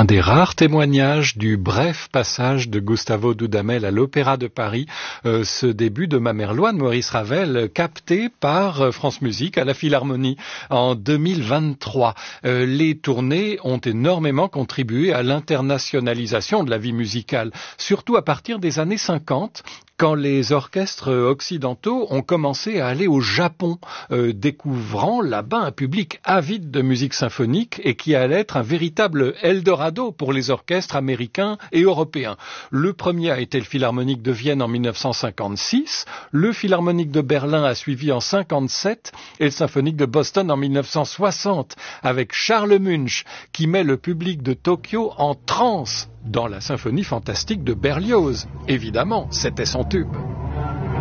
un des rares témoignages du bref passage de Gustavo Dudamel à l'Opéra de Paris, ce début de Mamerloine, Maurice Ravel, capté par France Musique à la Philharmonie en 2023. Les tournées ont énormément contribué à l'internationalisation de la vie musicale, surtout à partir des années 50, quand les orchestres occidentaux ont commencé à aller au Japon, découvrant là-bas un public avide de musique symphonique et qui allait être un véritable Eldorado pour les orchestres américains et européens. Le premier a été le Philharmonique de Vienne en 1956, le Philharmonique de Berlin a suivi en 1957 et le Symphonique de Boston en 1960, avec Charles Munch qui met le public de Tokyo en transe dans la symphonie fantastique de Berlioz. Évidemment, c'était son tube.